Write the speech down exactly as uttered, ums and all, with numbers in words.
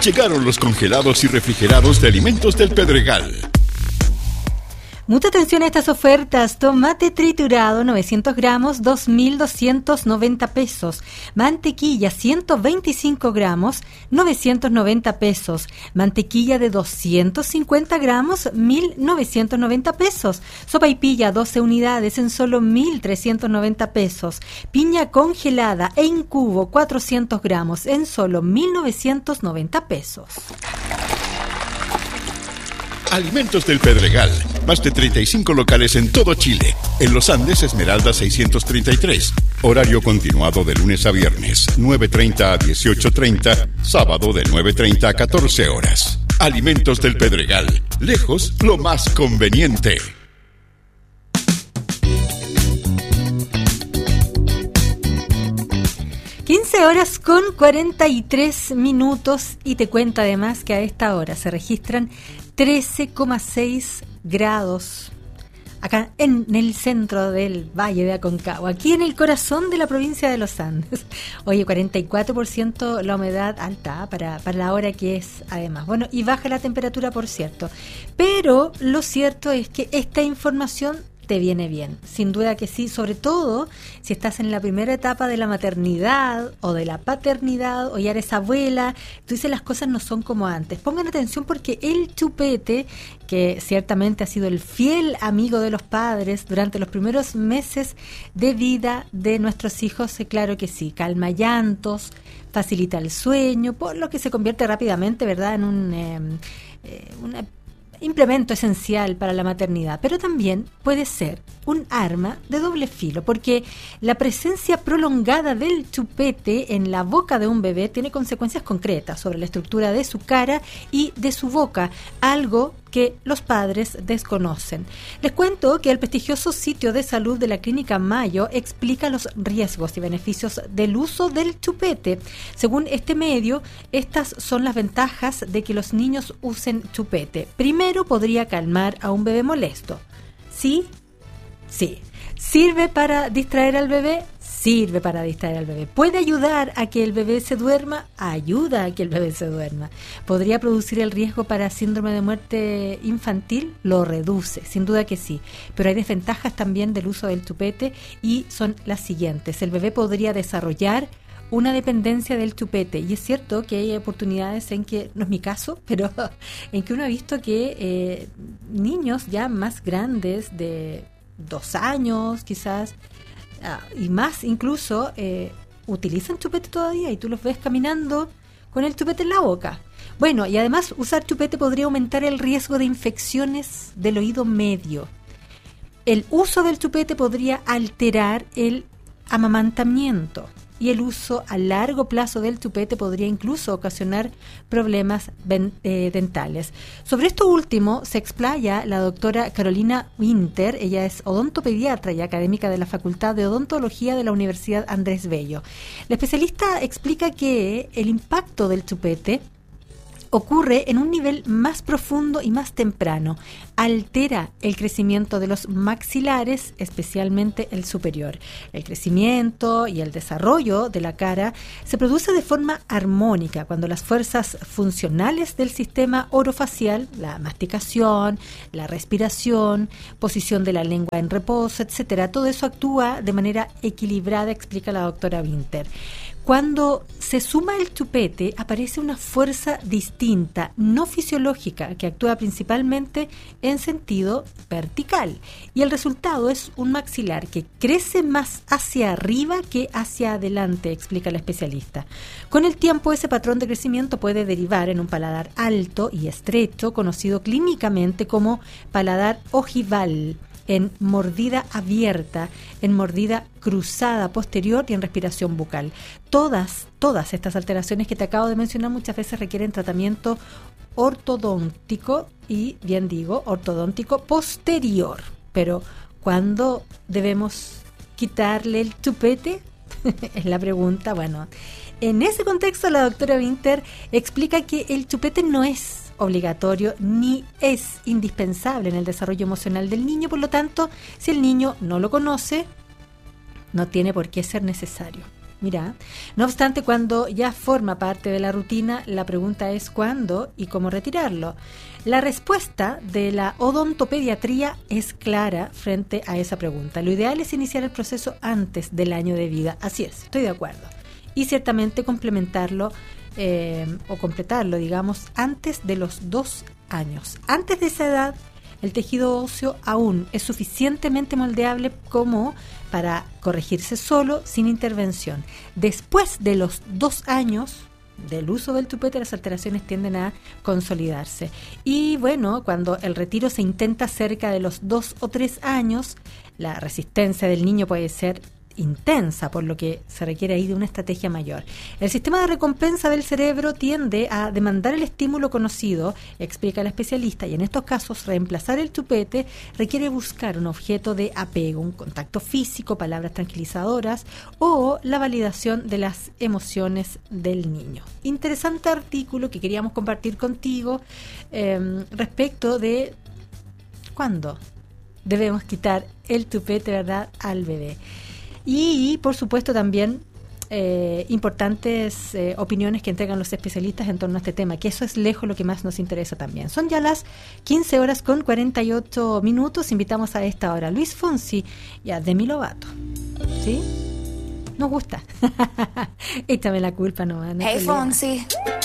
Llegaron los congelados y refrigerados de Alimentos del Pedregal. Mucha atención a estas ofertas. Tomate triturado novecientos gramos, dos mil doscientos noventa pesos. Mantequilla ciento veinticinco gramos, novecientos noventa pesos. Mantequilla de doscientos cincuenta gramos, mil novecientos noventa pesos. Sopaipilla doce unidades en solo mil trescientos noventa pesos. Piña congelada en cubo cuatrocientos gramos en solo mil novecientos noventa pesos. Alimentos del Pedregal. Más de treinta y cinco locales en todo Chile. En Los Andes, Esmeralda seiscientos treinta y tres. Horario continuado de lunes a viernes, nueve treinta a dieciocho treinta. Sábado de nueve treinta a catorce horas. Alimentos del Pedregal. Lejos, lo más conveniente. quince horas con cuarenta y tres minutos y te cuento además que a esta hora se registran trece coma seis grados acá en el centro del Valle de Aconcagua, aquí en el corazón de la provincia de Los Andes. Oye, cuarenta y cuatro por ciento la humedad alta para, para la hora que es además. Bueno, y baja la temperatura, por cierto. Pero lo cierto es que esta información te viene bien, sin duda que sí, sobre todo si estás en la primera etapa de la maternidad o de la paternidad o ya eres abuela, tú dices las cosas no son como antes. Pongan atención porque el chupete, que ciertamente ha sido el fiel amigo de los padres durante los primeros meses de vida de nuestros hijos, claro que sí, calma llantos, facilita el sueño, por lo que se convierte rápidamente, ¿verdad?, en un eh, eh, una implemento esencial para la maternidad, pero también puede ser un arma de doble filo, porque la presencia prolongada del chupete en la boca de un bebé tiene consecuencias concretas sobre la estructura de su cara y de su boca, algo que los padres desconocen. Les cuento que el prestigioso sitio de salud de la Clínica Mayo explica los riesgos y beneficios del uso del chupete. Según este medio, estas son las ventajas de que los niños usen chupete. Primero, podría calmar a un bebé molesto. ¿Sí? Sí. ¿Sirve para distraer al bebé? Sirve para distraer al bebé. ¿Puede ayudar a que el bebé se duerma? Ayuda a que el bebé se duerma. ¿Podría producir el riesgo para síndrome de muerte infantil? Lo reduce, sin duda que sí. Pero hay desventajas también del uso del chupete y son las siguientes. El bebé podría desarrollar una dependencia del chupete, y es cierto que hay oportunidades en que, no es mi caso, pero en que uno ha visto que eh, niños ya más grandes de dos años quizás uh, y más incluso eh, utilizan chupete todavía y tú los ves caminando con el chupete en la boca. Bueno, y además usar chupete podría aumentar el riesgo de infecciones del oído medio. El uso del chupete podría alterar el amamantamiento y el uso a largo plazo del chupete podría incluso ocasionar problemas ben, eh, dentales. Sobre esto último se explaya la doctora Carolina Winter. Ella es odontopediatra y académica de la Facultad de Odontología de la Universidad Andrés Bello. La especialista explica que el impacto del chupete ocurre en un nivel más profundo y más temprano. Altera el crecimiento de los maxilares, especialmente el superior. El crecimiento y el desarrollo de la cara se produce de forma armónica cuando las fuerzas funcionales del sistema orofacial, la masticación, la respiración, posición de la lengua en reposo, etcétera, todo eso actúa de manera equilibrada, explica la doctora Winter. Cuando se suma el chupete, aparece una fuerza distinta, no fisiológica, que actúa principalmente en sentido vertical. Y el resultado es un maxilar que crece más hacia arriba que hacia adelante, explica la especialista. Con el tiempo, ese patrón de crecimiento puede derivar en un paladar alto y estrecho, conocido clínicamente como paladar ojival, en mordida abierta, en mordida cruzada posterior y en respiración bucal. Todas, todas estas alteraciones que te acabo de mencionar muchas veces requieren tratamiento ortodóntico y, bien digo, ortodóntico posterior. Pero, ¿cuándo debemos quitarle el chupete? Es la pregunta. Bueno, en ese contexto la doctora Winter explica que el chupete no es obligatorio ni es indispensable en el desarrollo emocional del niño, por lo tanto, si el niño no lo conoce, no tiene por qué ser necesario. Mira, no obstante, cuando ya forma parte de la rutina, la pregunta es cuándo y cómo retirarlo. La respuesta de la odontopediatría es clara frente a esa pregunta. Lo ideal es iniciar el proceso antes del año de vida. Así es, estoy de acuerdo. Y ciertamente complementarlo eh, o completarlo, digamos, antes de los dos años. Antes de esa edad, el tejido óseo aún es suficientemente moldeable como para corregirse solo, sin intervención. Después de los dos años del uso del tupete, las alteraciones tienden a consolidarse. Y bueno, cuando el retiro se intenta cerca de los dos o tres años, la resistencia del niño puede ser intensa, por lo que se requiere ahí de una estrategia mayor. El sistema de recompensa del cerebro tiende a demandar el estímulo conocido, explica el especialista, y en estos casos reemplazar el tupete requiere buscar un objeto de apego, un contacto físico, palabras tranquilizadoras o la validación de las emociones del niño. Interesante artículo que queríamos compartir contigo eh, respecto de cuándo debemos quitar el tupete, ¿verdad?, al bebé. Y, por supuesto, también eh, importantes eh, opiniones que entregan los especialistas en torno a este tema, que eso es lejos lo que más nos interesa también. Son ya las quince horas con cuarenta y ocho minutos. Invitamos a esta hora a Luis Fonsi y a Demi Lovato. ¿Sí? Nos gusta. Échame la culpa nomás. No Hey, Fonsi.